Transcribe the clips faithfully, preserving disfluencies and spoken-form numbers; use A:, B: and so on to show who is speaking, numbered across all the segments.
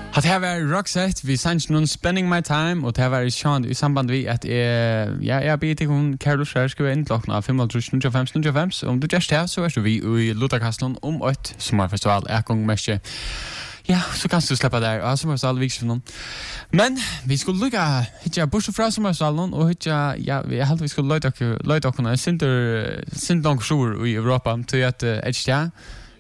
A: Att här var Roxette, vi sanns någon Spending My Time och det här var i Sean i samband med att eh ja jag ber dig hon Carlos ska skriva in klockan fem och tjugofem tjugofem om du just här så är du vi i Lutakaston om ett sommarfestival är gång med. Ja, så kan du släppa där. Ja, som är så allviks för någon. Men vi skulle lucka hitta bussen från sommarfestivalen och hitta ja, vi hade vi skulle löta löta och kunna center center show i Europa till att edge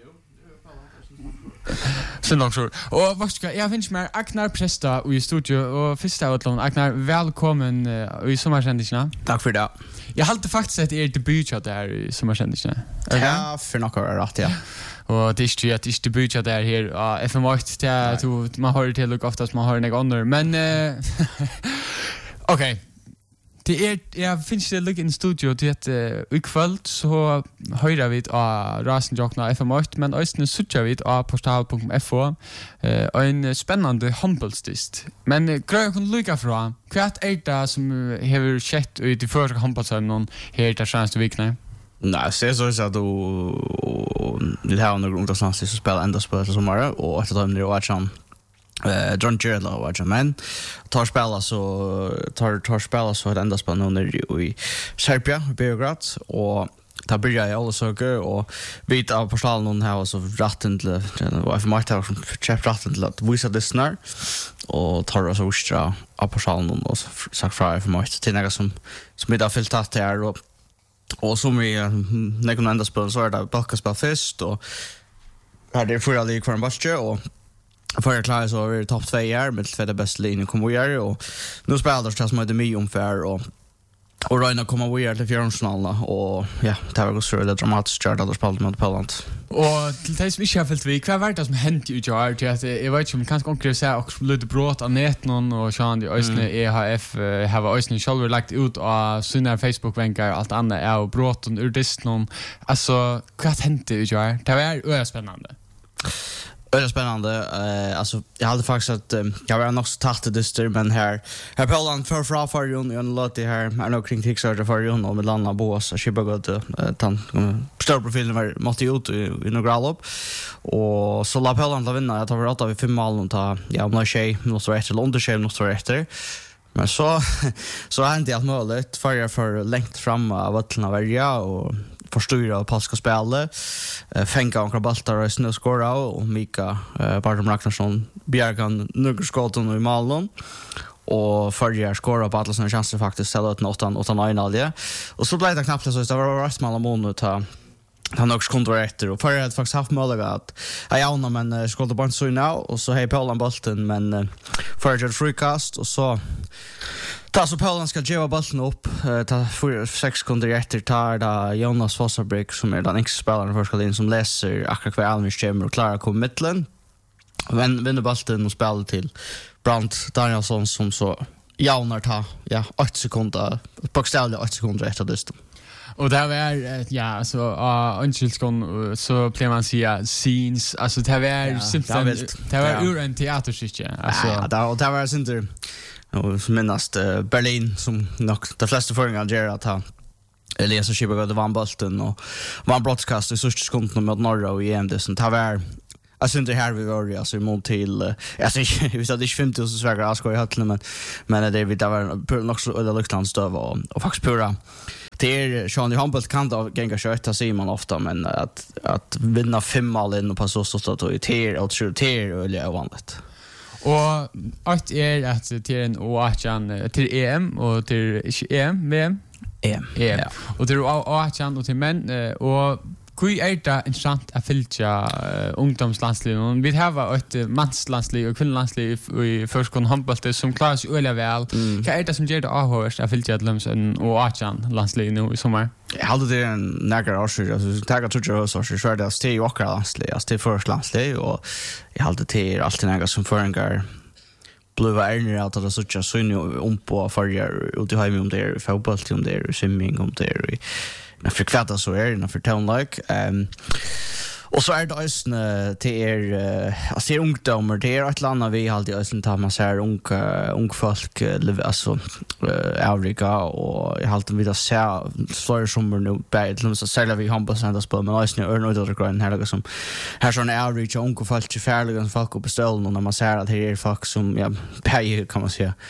A: Så långt så. Och vad ska jag finns mer Agnar Presta i studio och första utlån Agnar välkommen uh, i sommarsändningarna.
B: Tack för det.
A: Jag hade faktiskt ett er debut där i sommarsändningarna.
B: Ja, för några rätt ja.
A: Och det är ju att det är debut där här F M åtta det man hör det lika oftast man hör något annat men uh, okej. Okay. Det är jag finns det lite i studio det att uh, ikväll så höra vi av Rasen Jokna F M åtta men östne sucha vi av portal punkt f o uh, en spännande handbollstist. Men uh, jag kan lucka från kvart är det som uh, har skett i det första handbollssäsongen här där senaste veckan.
B: Nej, så så så då vill ha några intressanta så spela ända spel så sommar och att de nu watch on eh John Gerlo watch men tar spela så tar tar spela så ända spel nu i Serbia Beograd och ta börja i alla saker och vita av portalen någon här så rätten till vad för mig har som chef rätten till att visa det snart och tar så ustra av portalen och sagt för mig till några som som det har fyllt att det är och och som vi när kan ända spel så är det backspel först och här det för alla i kvar basket och för att klara så är det topp två år med två bästa linjen kommer göra och nu spelar det som heter mig ungefär och och Ryan kommer vi till fjärrfinalen och ja det var så det dramatiskt start att spela mot Poland.
A: Och till det som vi har fällt vi vad var det som hände i Jar till att jag vet inte om kanske konkret säga också lite brott av nät någon och Sean i Östne E H F har Östne själva lagt ut av sina Facebook-vänkar allt annat är och brott och ur dist någon alltså vad hände i Jar det var ju spännande.
B: Det är spännande. Eh alltså jag hade faktiskt att um, jag var nog så tatt det styr men här här på Poland för fra för ju en lot det här är nog kring tixar för ju och med landa bås och skippa gott tant stor profilen var måste ut i några lopp och så la Poland la vinna jag tar åt av fem mål och ta ja om tjej något så efter London tjej något så efter men så så hände jag målet för jag för längt fram av vattna välja och förstyra och paska spela eh fänka och krabaltar och snö skora och Mika eh Bartom Ragnarsson Bjärgan Nuggerskotten i Malmö och förger skora på alla sina chanser faktiskt ställa ut åtta åtta nio alliga och så blev det knappt så det var rätt mål mål ta han också kontrollerar och förger hade faktiskt haft möjlighet att ja men skulle bara så nu och så hej Polen bollen men förger frikast och så ta så Polen ska ge bollen upp ta för sex sekunder efter tar da Jonas Fossabrik som är den extra spelaren för skalin som läser akkurat kvar Almis Chamber och klarar kom mitten men vinner bollen och spelar till Brandt Danielsson som så jaunar ta ja åtta sekunder bokstavligt åtta sekunder efter det.
A: Och där var ja så uh, unskyldsgång så blir man säga scenes alltså det var simpelt det var ur en teaterstycke alltså
B: ja där där var inte och minnast uh, Berlin som nog de flesta föringar gör att ha Elias och Chibago det vann bollen och vann broadcast i sista sekunden mot Norra i E M D som tar var alltså inte här vi var alltså mot till jag tycker vi hade inte femtio så svägar jag ska i höllen men men det vi där var också eller Luxlands stöv och, och faktiskt pura det är Sean i handboll kan då gänga köta säger man ofta men att att vinna fem mål in och på så stort att det är och tror det är eller vanligt.
A: Och att är att till en Oachan till E M och till E M V M
B: E M
A: E M och till Oachan och till män och hur är det intressant att följa uh, ungdomslandsligen vi har ett manslandslig och kvinnolandslig i förskon handboll som klarar sig öliga väl mm. Vad är det som gör det avhörst att följa Lumsen och Oachan landslig nu i sommar?
B: Jag hade det en nägra årsor alltså taga tror jag så så är det steg och landslig alltså till först landslig och jag hade det alltid några som föringar blöva ärner att det så tjocka så om på förger ut i hem om det fotboll om det swimming om det när för kvarta så är det för town like ehm Och så är det ösn till er alltså ser ungdomar det är ett land vi alltid ösn tar man ser ung ung folk alltså Afrika och jag har alltid vill se slår som nu bättre så säljer vi handboll sen spel men ösn är nog det grön här liksom här sån average ung folk till färliga folk på ställen och när man ser att det är folk som ja pay kan man säga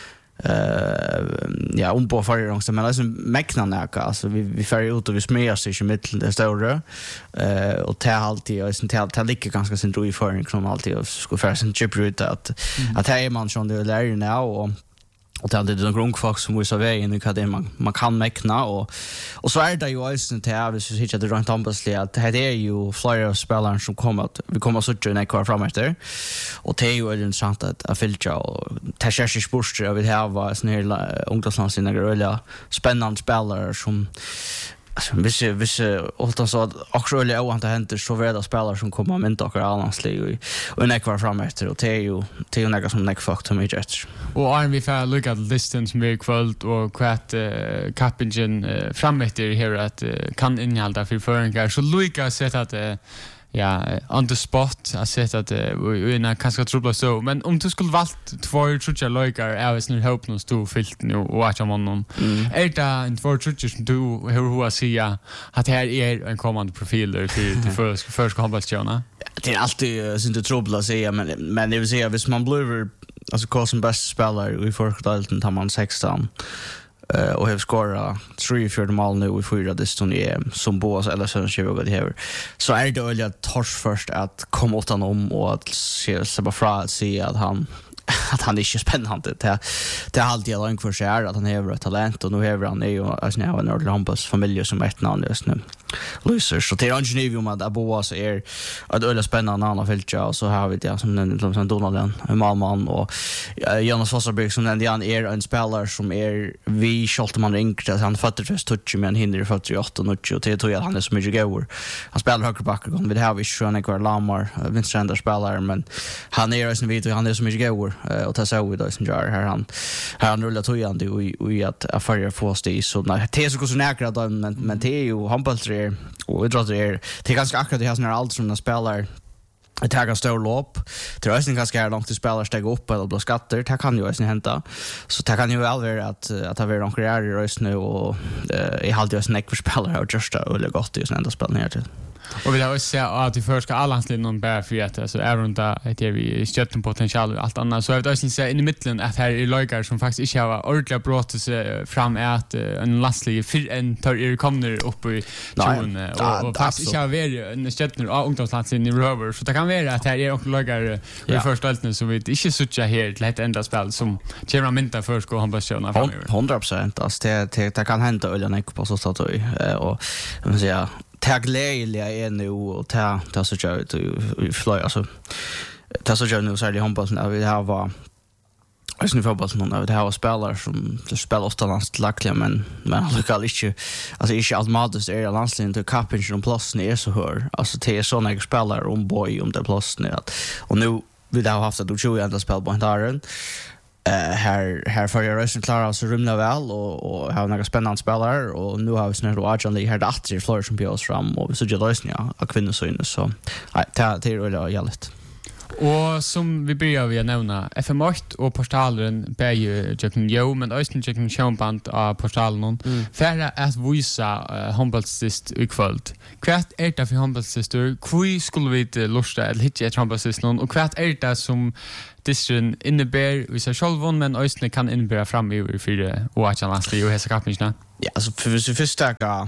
B: eh ja um på förgångs men alltså mäkna näka alltså vi vi färger ut och vi smear sig i mitten det stora eh och ta alltid och sen ta ta lika ganska sin ro i förring som alltid och ska för sin chip route att att här är man som det lär nu och och det är det några ungfolk som visar vägen i vad man man kan mäkna och och så är det ju också till att vi så hittar det runt ambasli att det är ju flera spelare som kommer att vi kommer så att kvar fram efter och det är ju intressant att att filtra och ta sig spurster av det här var sån här ungdomslands sina grölla spännande spelare som alltså vissa vissa och så att också eller och han händer så värda spelare som kommer med inte och annars ligger och när kvar fram efter och det är ju det är några som neck fuck to me just
A: och är vi för look at distance med kvalt och kvart uh, Kappingen uh, fram efter här att uh, kan innehålla för föringar så Luca sett att uh, ja on the spot jag sett att vi är kanske trubbla så men om du skulle valt två trutcha loikar är det nu hopp någon stor filt nu och watcha honom är det en två trutcha som du hur hur att säga att här är en kommande profil där till till för för ska handbollstjärna
B: det är alltid synd att trubbla säga men men det vill säga hvis man blir alltså kvar som bäst spelare i förkdalten tar man sexton Uh, och har skorat tre fjärde mål nu i fyra diston i som bås eller så tjugo det här så är det väl att tors först att komma åt honom och att se sig bara fra att se att han att han är inte spännande det det är alltid långt för sig att han har ett talent och nu har han ju alltså nu en ordentlig handbolls familj som ett namn just nu Loser så det är ingenium att Aboas är att öle spännande annan fältja och så har vi det som den som Donald en malman och Jonas Fosterberg som den han är en spelare som är vi Schaltman Ring att han fattar just touch med en hinder fyrtioåtta och det tror jag han är så mycket goer han spelar högerback och vi har vi Schöne kvar Lamar Vincent spelare men han är ju en vid han är så mycket goer och ta sig ut och sen jar här han här han rullar tojande och i att affärer får stå så när det är så så nära då men men det är ju handbolls och det är det är ganska akkurat det här som är allt som de spelar ett här stor lopp det är nästan ganska långt till spelare steg upp eller bli skatter det kan ju nästan hända så det kan ju väl vara att att ha varit konkurrerare i röst nu och i halvt år snack för spelare och just eller gott ju ända spel ner till
A: och vi har också sett att det första allanslin någon bär för att så är runt att det vi stötten potential och allt annat så jag vill också säga in i mitten att här är lagar som faktiskt inte har ordentliga brott sig fram att en lastlig för en tar er kommer upp i tron och och faktiskt inte har varit en stötten av ungdomslandsin i Rover så det kan vara att här är också lagar i första halvan så vi inte söka här till ett enda spel som Kevin Minta först går han bara köra framöver
B: hundra procent alltså det det kan hända eller nej på så sätt och man säger tag lejliga är nu och ta ta så jag ut fly alltså ta så jag nu så är det handbollen när vi har var alltså nu fotbollen när det har spelare som det spelar ofta landslagliga men men det kan inte alltså inte automatiskt är det landslaget till Kappingen och plus är så hör alltså det är såna spelare om boy om det plus att och nu vi har haft att tjugo andra spel på Haren eh här här för jag rösten klara så rumla väl och och har några spännande spelare och nu har vi snart och Arjan här att det flourish som bjöds fram och vi så gör lösningar av kvinnosyn så nej det det är väl jävligt.
A: Och som vi börjar vi nämna F M åtta och portalen bär ju Jacken Jo men Östen Jacken Schaumband av portalen för att visa handbollsist ukvalt. Kvart är det för handbollsist hur skulle vi lusta eller hitta ett handbollsist någon och kvart är det som distrin innebär vi så självon men Östen kan innebära fram i för och att ju hesa kapningarna.
B: Ja alltså för så första eh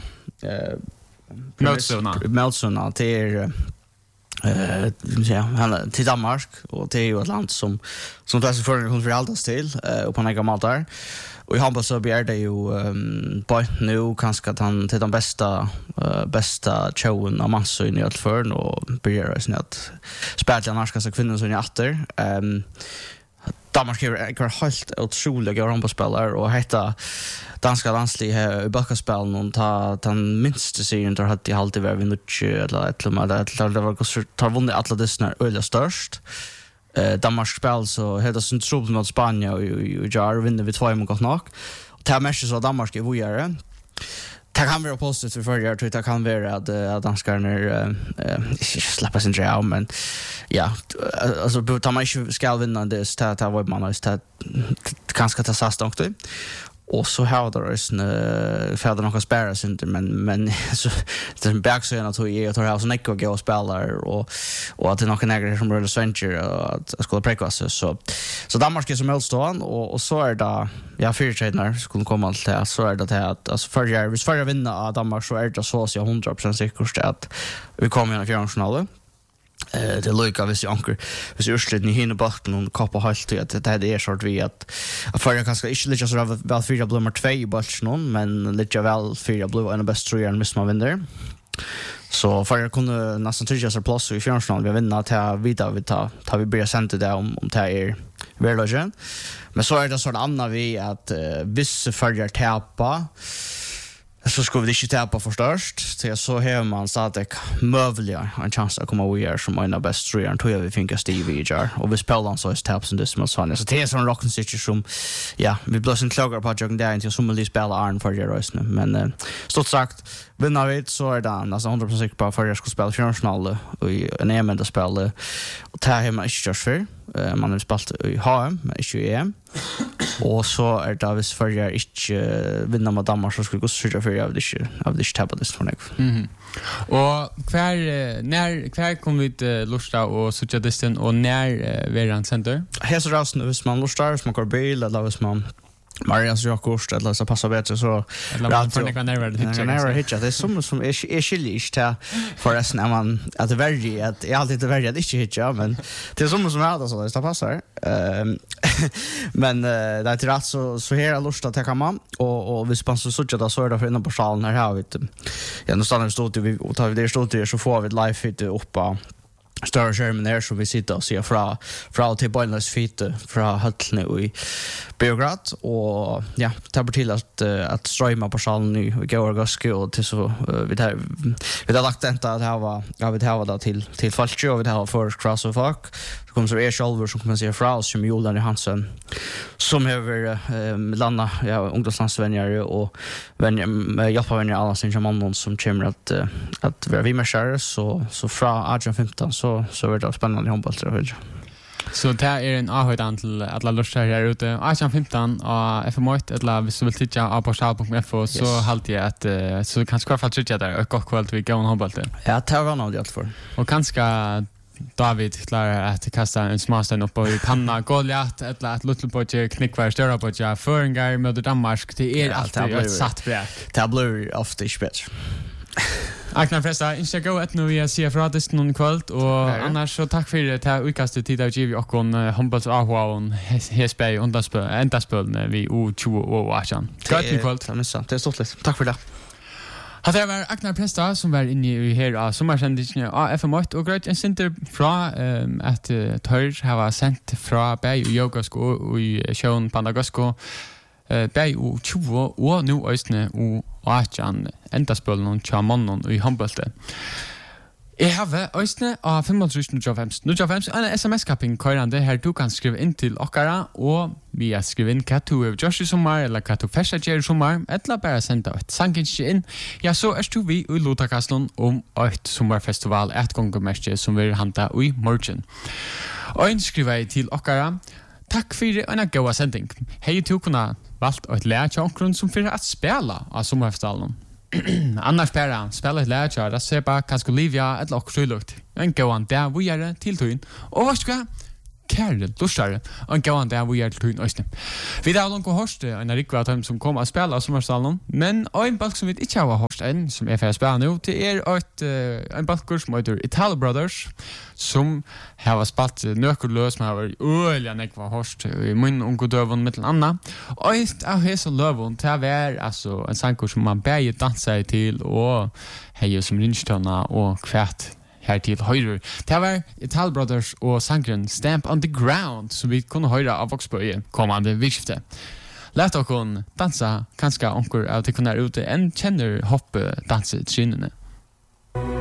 A: Meltsona
B: Meltsona till eh ja han till Danmark och det är ju ett land som som tar sig för för allt till eh på några matar och i handboll så blir det ju um, på nu kanske att han till de bästa uh, bästa showen av massor i allt för och börjar sen att spela norska så kvinnor som är åter ehm Danmark är helt otroliga handbollsspelare och heter danska landslag i basketboll någon ta den minsta serien där hade alltid varit vinnut eller ett eller annat det var så tar vunnit alla dessa öliga störst eh Danmark spel så heter det syndrom mot Spanien och och jar vinner vi två mot gott nog och ta matcher så Danmark är vidare Det kan vara positivt för förra, jag tror det kan vara att, att danskarna uh, uh, släpper sin dröm, men ja, alltså tar man inte ska vinna det så att det var man så att kanske ta sast också. Och så har det rösten för några spärrar inte, men men så den backsiden att jag tar alltså Nico gå och spelar och och att det är några negrer som rullar svencher att jag skulle präcka så så så Danmark är som helstånd och och så är det ja fyra trainer skulle komma till det så är det att alltså för jag vill för jag vinna Danmark så är det så så hundra procent säkert att vi kommer in i fjärdefinalen. Eh det lukar vi se anker. Vi ser urslit i hinna backen och kappa halt till att det är sort vi att för jag kanske inte lika så väl fyra blommar två i batchen men lite väl fyra blå en bäst tror jag miss man vinner. Så för jag kunde nästan trygga sig plats i fjärdefinalen vi vinner till vidare vi tar tar vi börja sända det om om det är väl men så är det sån annan vi att uh, vissa följer täpa så skulle vi inte täpa förstörst så så har man stadig möjliga en chans att komma vidare som en av bäst tror jag tror jag vi fick Steve i jar och vi spelar så är taps and this så det är sån rock situation ja vi blir sen klagar på att jag där inte som vill spela Arn för det rösten men uh, stort sagt vinner vi så är det nästan hundra procent säker på för jag ska spela fjärdefinal och en E M det spel och ta hem inte just för man har spelat i H M men inte i E M och så är det vis för jag inte vinner med Danmark så skulle gå så för jag det av det tabba det för mig.
A: Mhm. Och kvar när kvar kommer vi till lusta och så just och när veran center.
B: Här så rasen vis man lustar som går bil eller vis man Marias Jakobs eller så passar bättre så
A: radio för några nerver det hittar.
B: Nerver hittar det som som är är skilligt till förresten när man att det väldigt att är alltid det väldigt att inte hitta men det är som som är så det passar. Ehm men det är rätt så så här lust att ta man och och vi sponsor så att så är det för inne på salen här har vi ja nu stannar vi stod vi och tar vi det stod det så får vi live fit uppa större skärmen där så vi sitter och ser fra fra till Boilers Feet fra Höllne i Beograd och ja tar till att att streama på salen nu och går gaske och till så vi där vi har lagt det att ha var ja vi har då till till Falchi och vi har för Cross of Fuck så kommer så är Shoulder som kommer se fra som Jolan Johansson som över um, landa ja ungdomslandsvänner och vänner med hjälpa vänner alla sin mannen som kommer att uh, att vara vi med så så fra arton femton så så är det spännande handboll tror jag.
A: Så det är en avhöjdan till alla lustar här ute. arton femton och F M åtta eller hvis du vill titta på portal punkt f o så halt jag att så kanske kvar fall trycka där och gott kväll vi går en handboll till.
B: Ja, det var nog det för.
A: Och kanske David klarar att kasta en smalsten upp i panna Goliat eller att Little Boy knickvar störa på jag för en gång med Danmark det är alltid ett satt bräck.
B: Det blir ofta spets.
A: Akna Fresta, inte gå ett nu vi ser från det någon kväll och annars så tack för det här utkastet tid att ge och en handbolls A H och Hesby underspel endaspel vi O tjugo och arton. Gott kväll.
B: Det är stort lätt. Tack för det.
A: Hade jag varit Akna Presta som var inne i här av sommarsändningen av F M åtta och grejt en center från um, att uh, Törr har sänt från Berg och Yogasko och i showen Pandagosko uh, Berg och tjugo och nu östne och arton endaspelen och charmannen i handbollen. Jeg har østene av fem tusen fem en S M S-kapping køyrande her du kan skrive inn til okkara og vi har skrive inn hva du er gjørs i sommer eller hva du fæsja gjør i sommer eller bare senda et sanginskje inn ja, så er du vi i Lotakastlund om et sommerfestival et gongomerskje som vil hanta i morgen og en skriver jeg til okkara takk for en gåa sending hei du kunne valgt å lære til omkron som fyrir at spela av sommerfestivalen annars bara spela ett läge där ser bara kanske Olivia ett lock så lukt en gå an där vi är till tyn och vad ska Karl lustar en gå an där vi är till tyn östen vi där långt hörst en rikvart hem som kommer att spela som stallen men en balk som vi inte har hörst än som är för att spela nu det är ett en balk som heter Italo Brothers som har spalt nökellös med har öljan jag var hörst i mun och dövon med anna och ett av hesa lövon till var alltså en sankor som man bäj dansa till och hejer som ringstona och kvärt här till höjder. Det var Italo Brothers och sankren Stamp on the Ground som vi kunde höra av Voxboy kommande vikskifte. Lät oss dansa kanske onkur att det kunde ute en känner hopp dansa trinene.